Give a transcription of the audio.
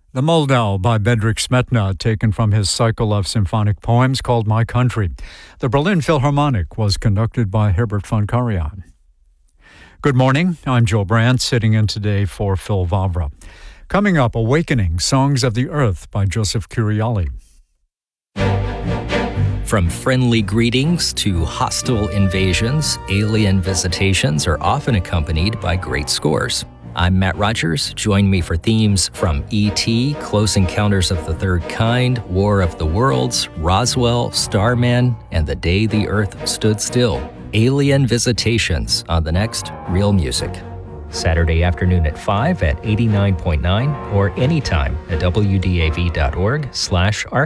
The Moldau by Bedřich Smetana, taken from his cycle of symphonic poems called My Country. The Berlin Philharmonic was conducted by Herbert von Karajan. Good morning, I'm Joe Brandt, sitting in today for Phil Vavra. Coming up, Awakening, Songs of the Earth by Joseph Curiali. From friendly greetings to hostile invasions, alien visitations are often accompanied by great scores. I'm Matt Rogers. Join me for themes from E.T., Close Encounters of the Third Kind, War of the Worlds, Roswell, Starman, and The Day the Earth Stood Still. Alien Visitations on the next Real Music. Saturday afternoon at 5 at 89.9 or anytime at wdav.org/archive.